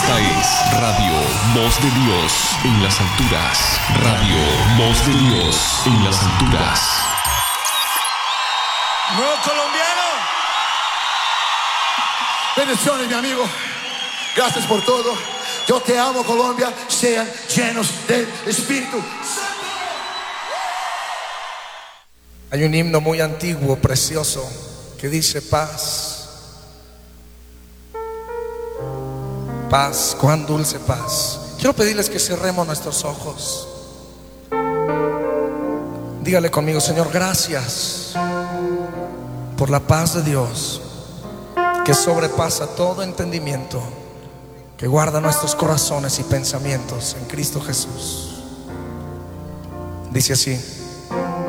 Esta es Radio Voz de Dios en las alturas. Radio Voz de Dios en las alturas. Nuevo colombiano. Bendiciones, mi amigo. Gracias por todo. Yo te amo, Colombia. Sean llenos del Espíritu Santo. Hay un himno muy antiguo, precioso, que dice paz. Paz, cuán dulce paz. Quiero pedirles que cerremos nuestros ojos. Dígale conmigo: Señor, gracias por la paz de Dios que sobrepasa todo entendimiento, que guarda nuestros corazones y pensamientos en Cristo Jesús. Dice así: